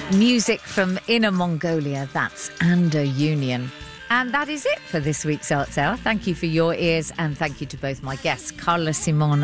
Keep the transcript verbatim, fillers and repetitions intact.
Music from Inner Mongolia, that's Ander Union. And that is it for this week's Arts Hour. Thank you for your ears, and thank you to both my guests, Carla Simon